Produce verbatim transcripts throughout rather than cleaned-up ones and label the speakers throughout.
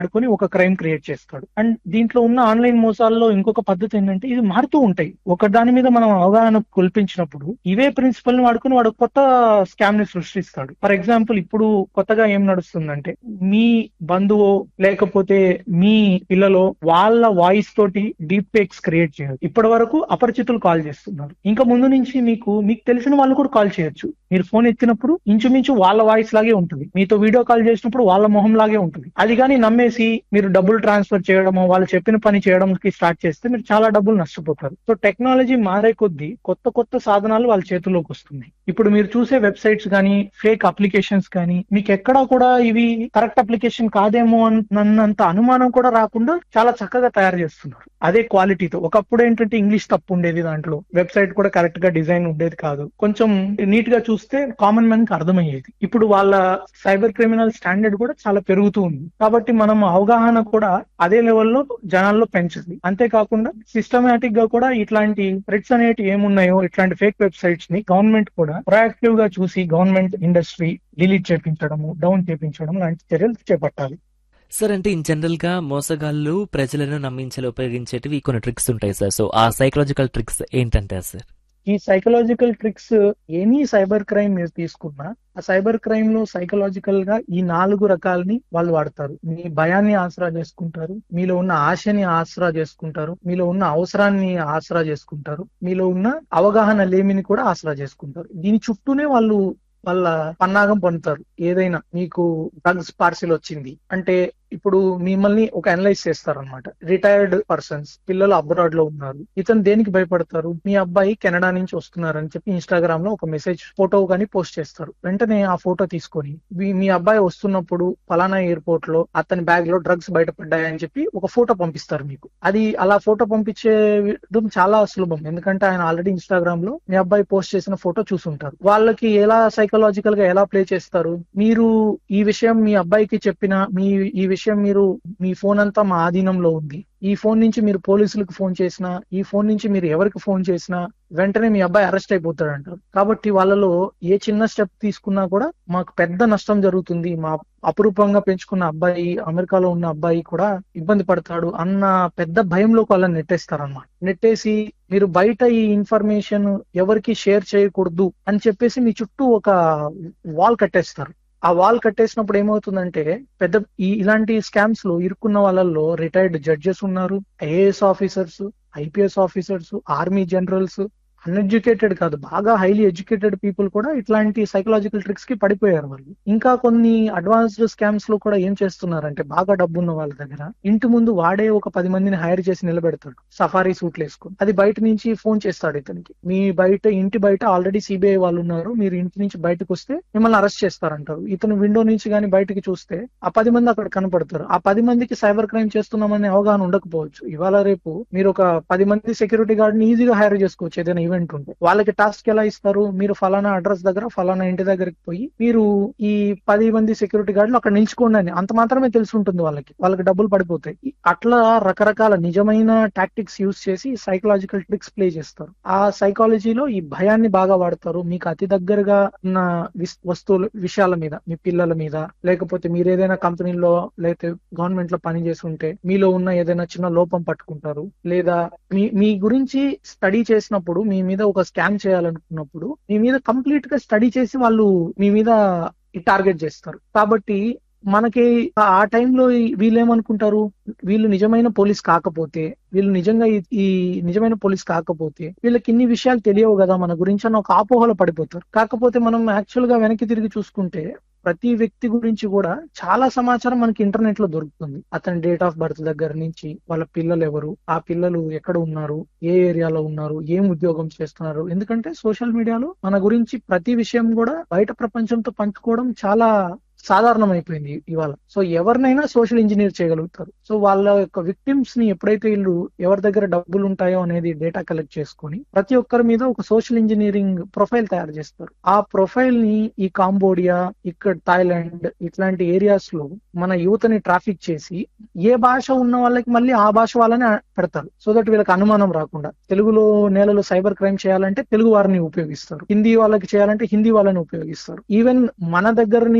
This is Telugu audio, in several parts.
Speaker 1: వాడుకొని ఒక క్రైమ్ క్రియేట్ చేస్తాడు. అండ్ దీంట్లో ఉన్న ఆన్లైన్ మోసాల్లో ఇంకొక పద్ధతి ఏంటంటే ఇది మారుతూ ఉంటాయి. ఒక దాని మీద మనం అవగాహన కల్పించినప్పుడు ఇవే ప్రిన్సిపల్ ని వాడుకొని వాడు కొత్త స్కామ్ ని సృష్టిస్తాడు. ఫర్ ఎగ్జాంపుల్ ఇప్పుడు కొత్తగా ఏం నడుస్తుందంటే మీ బంధువు లేకపోతే మీ పిల్లలో వాళ్ళ వాయిస్ తోటి డీప్ ఫేక్స్ క్రియేట్ చేయదు. ఇప్పటి వరకు అపరిచితులు కాల్ చేస్తున్నారు. ఇంకా ముందు నుంచి మీకు మీకు తెలిసిన వాళ్ళు కూడా కాల్ చేయొచ్చు. మీరు ఫోన్ ఎత్తినప్పుడు ఇంచుమించు వాళ్ళ వాయిస్ లాగే ఉంటుంది, మీతో వీడియో కాల్ చేసినప్పుడు వాళ్ళ మొహం లాగే ఉంటుంది. అది కానీ నమ్మేసి మీరు డబ్బులు ట్రాన్స్ఫర్ చేయడము, వాళ్ళు చెప్పిన పని చేయడానికి స్టార్ట్ చేస్తే మీరు చాలా డబ్బులు నష్టపోతారు. సో టెక్నాలజీ మారే కొద్దీ కొత్త కొత్త సాధనాలు వాళ్ళ చేతుల్లోకి వస్తున్నాయి. ఇప్పుడు మీరు చూసే వెబ్సైట్స్ కానీ ఫేక్ అప్లికేషన్స్ కానీ మీకు ఎక్కడా కూడా ఇవి కరెక్ట్ అప్లికేషన్ కాదేమో అన్నంత అనుమానం కూడా రాకుండా చాలా చక్కగా తయారు చేస్తున్నారు. అదే క్వాలిటీతో. ఒకప్పుడు ఏంటంటే ఇంగ్లీష్ తప్పు ఉండేది, దాంట్లో వెబ్సైట్ కూడా కరెక్ట్ గా డిజైన్ ఉండేది కాదు, కొంచెం నీట్ గా చూస్తే కామన్ మ్యాన్ కి అర్థమయ్యేది. ఇప్పుడు వాళ్ళ సైబర్ క్రిమినల్ స్టాండర్డ్ కూడా చాలా పెరుగుతూ ఉంది. కాబట్టి మనం అవగాహన కూడా అదే లెవెల్లో జనాల్లో పెంచాలి. అంతేకాకుండా సిస్టమేటిక్ గా కూడా ఇట్లాంటి థ్రెట్స్ అనేవి ఏమున్నాయో ఇట్లాంటి ఫేక్ వెబ్సైట్స్ ని గవర్నమెంట్ కూడా ప్రొయాక్టివ్ గా చూసి గవర్నమెంట్ ఇండస్ట్రీ డిలీట్ చేపించడము, డౌన్ చేపించడం లాంటి చర్యలు చేపట్టాలి.
Speaker 2: సార్, అంటే ఇన్ జనరల్ గా మోసగాళ్ళు ప్రజలను నమ్మించేలా ఉపయోగించేటివి కొన్ని ట్రిక్స్ ఉంటాయి సార్. సో ఆ సైకలాజికల్ ట్రిక్స్ ఏంటంటారు సార్?
Speaker 1: ఈ psychological tricks any cyber crime మీరు తీసుకున్నా ఆ సైబర్ క్రైమ్ లో సైకలాజికల్ గా ఈ నాలుగు రకాలని వాళ్ళు వాడతారు. మీ భయాన్ని ఆసరా చేసుకుంటారు, మీలో ఉన్న ఆశని ఆసరా చేసుకుంటారు, మీలో ఉన్న అవసరాన్ని ఆసరా చేసుకుంటారు, మీలో ఉన్న అవగాహన లేమిని కూడా ఆసరా చేసుకుంటారు. దీని చుట్టూనే వాళ్ళు వాళ్ళ పన్నాగం పొందుతారు. ఏదైనా మీకు డ్రగ్స్ పార్సిల్ వచ్చింది అంటే ఇప్పుడు మిమ్మల్ని ఒక అనలైజ్ చేస్తారు అనమాట. రిటైర్డ్ పర్సన్స్ పిల్లలు అబ్రాడ్ లో ఉన్నారు, ఇతను దేనికి భయపడతారు, మీ అబ్బాయి కెనడా నుంచి వస్తున్నారని చెప్పి ఇన్స్టాగ్రామ్ లో ఒక మెసేజ్ ఫోటో గానీ పోస్ట్ చేస్తారు. వెంటనే ఆ ఫోటో తీసుకొని మీ అబ్బాయి వస్తున్నప్పుడు ఫలానా ఎయిర్పోర్ట్ లో అతని బ్యాగ్ లో డ్రగ్స్ బయటపడ్డాయని చెప్పి ఒక ఫోటో పంపిస్తారు మీకు. అది అలా ఫోటో పంపించేయడం చాలా సులభం, ఎందుకంటే ఆయన ఆల్రెడీ ఇన్స్టాగ్రామ్ లో మీ అబ్బాయి పోస్ట్ చేసిన ఫోటో చూసుంటారు. వాళ్ళకి ఎలా సైకలాజికల్ గా ఎలా ప్లే చేస్తారు, మీరు ఈ విషయం మీ అబ్బాయికి చెప్పిన మీ ఈ విషయం మీరు మీ ఫోన్ అంతా మా ఆధీనంలో ఉంది, ఈ ఫోన్ నుంచి మీరు పోలీసులకు ఫోన్ చేసినా ఈ ఫోన్ నుంచి మీరు ఎవరికి ఫోన్ చేసినా వెంటనే మీ అబ్బాయి అరెస్ట్ అయిపోతాడు అంటారు. కాబట్టి వాళ్ళలో ఏ చిన్న స్టెప్ తీసుకున్నా కూడా మాకు పెద్ద నష్టం జరుగుతుంది, మా అపురూపంగా పెంచుకున్న అబ్బాయి అమెరికాలో ఉన్న అబ్బాయి కూడా ఇబ్బంది పడతాడు అన్న పెద్ద భయంలోకి వాళ్ళని నెట్టేస్తారన్నమాట. నెట్టేసి మీరు బయట ఈ ఇన్ఫర్మేషన్ ఎవరికి షేర్ చేయకూడదు అని చెప్పేసి మీ చుట్టూ ఒక వాల్ కట్టేస్తారు. ఆ వాల్ కట్టేసినప్పుడు ఏమవుతుందంటే పెద్ద ఈ ఇలాంటి స్కామ్స్ లో ఇరుక్కున్న వాళ్ళల్లో రిటైర్డ్ జడ్జెస్ ఉన్నారు, IAS officers, IPS officers, army generals, uneducated కాదు బాగా హైలీ ఎడ్యుకేటెడ్ పీపుల్ కూడా ఇట్లాంటి సైకలాజికల్ ట్రిక్స్ కి పడిపోయారు వాళ్ళు. ఇంకా కొన్ని అడ్వాన్స్డ్ స్కామ్స్ లో కూడా ఏం చేస్తున్నారంటే బాగా డబ్బున్న వాళ్ళ దగ్గర ఇంటి ముందు వాడే ఒక పది మందిని హైర్ చేసి నిలబెడతాడు సఫారీ సూట్లు వేసుకుని. అది బయట నుంచి ఫోన్ చేస్తాడు ఇతనికి, మీ బయట ఇంటి బయట ఆల్రెడీ సిబిఐ వాళ్ళు ఉన్నారు, మీరు ఇంటి నుంచి బయటకు వస్తే మిమ్మల్ని అరెస్ట్ చేస్తారంటారు. ఇతను విండో నుంచి కానీ బయటకి చూస్తే ఆ పది మంది అక్కడ కనపడతారు. ఆ పది మందికి సైబర్ క్రైమ్ చేస్తున్నామనే అవగాహన ఉండకపోవచ్చు. ఇవాళ రేపు మీరు ఒక పది మంది సెక్యూరిటీ గార్డ్ ని ఈజీగా హైర్ చేసుకోవచ్చు. ఏదైనా ఈవెంట్ ఉంటే వాళ్ళకి టాస్క్ ఎలా ఇస్తారు, మీరు ఫలానా అడ్రస్ దగ్గర ఫలానా ఇంటి దగ్గరికి పోయి మీరు ఈ పది మంది సెక్యూరిటీ గార్డులు అక్కడ నిల్చుకోండి అని అంత మాత్రమే తెలిసి ఉంటుంది వాళ్ళకి. వాళ్ళకి డబ్బులు పడిపోతాయి. అట్లా రకరకాల నిజమైన టాక్టిక్స్ యూజ్ చేసి సైకలాజికల్ ట్రిక్స్ ప్లే చేస్తారు. ఆ సైకాలజీలో ఈ భయాన్ని బాగా వాడతారు. మీకు అతి దగ్గరగా ఉన్న వస్తువుల విషయాల మీద, మీ పిల్లల మీద, లేకపోతే మీరు ఏదైనా కంపెనీలో లేకపోతే గవర్నమెంట్ లో పని చేసి ఉంటే మీలో ఉన్న ఏదైనా చిన్న లోపం పట్టుకుంటారు, లేదా మీ మీ గురించి స్టడీ చేసినప్పుడు మీ మీద ఒక స్కామ్ చేయాలనుకున్నప్పుడు మీ మీద కంప్లీట్ గా స్టడీ చేసి వాళ్ళు మీ మీద టార్గెట్ చేస్తారు. కాబట్టి మనకి ఆ టైంలో వీళ్ళు ఏమనుకుంటారు, వీళ్ళు నిజమైన పోలీస్ కాకపోతే వీళ్ళు నిజంగా ఈ నిజమైన పోలీస్ కాకపోతే వీళ్ళకి ఇన్ని విషయాలు తెలియవు కదా మన గురించి అని ఒక అపోహలో పడిపోతారు. కాకపోతే మనం యాక్చువల్ గా వెనక్కి తిరిగి చూసుకుంటే ప్రతి వ్యక్తి గురించి కూడా చాలా సమాచారం మనకి ఇంటర్నెట్ లో దొరుకుతుంది. అతని డేట్ ఆఫ్ బర్త్ దగ్గర నుంచి వాళ్ళ పిల్లలు ఎవరు, ఆ పిల్లలు ఎక్కడ ఉన్నారు, ఏ ఏరియాలో ఉన్నారు, ఏం ఉద్యోగం చేస్తున్నారు. ఎందుకంటే సోషల్ మీడియాలో మన గురించి ప్రతి విషయం కూడా బయట ప్రపంచంతో పంచుకోవడం చాలా సాధారణం అయిపోయింది ఇవాళ. సో ఎవరినైనా సోషల్ ఇంజనీర్ చేయగలుగుతారు. సో వాళ్ళ యొక్క విక్టిమ్స్ ని ఎప్పుడైతే వీళ్ళు ఎవరి దగ్గర డబ్బులు ఉంటాయో అనేది డేటా కలెక్ట్ చేసుకొని ప్రతి ఒక్కరి మీద ఒక సోషల్ ఇంజనీరింగ్ ప్రొఫైల్ తయారు చేస్తారు. ఆ ప్రొఫైల్ ని ఈ కాంబోడియా, ఇక్కడ థాయిలాండ్ ఇట్లాంటి ఏరియాస్ లో మన యువతని ట్రాఫిక్ చేసి ఏ భాష ఉన్న వాళ్ళకి మళ్ళీ ఆ భాష వాళ్ళని పెడతారు. సో దట్ వీళ్ళకి అనుమానం రాకుండా. తెలుగులో నేలలో సైబర్ క్రైమ్ చేయాలంటే తెలుగు వారిని ఉపయోగిస్తారు, హిందీ వాళ్ళకి చేయాలంటే హిందీ వాళ్ళని ఉపయోగిస్తారు. ఈవెన్ మన దగ్గర నుంచి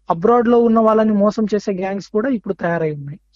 Speaker 1: అబ్రాడ్ లో ఉన్న వాళ్ళని మోసం చేసే గ్యాంగ్స్ కూడా ఇప్పుడు తయారై ఉన్నాయి.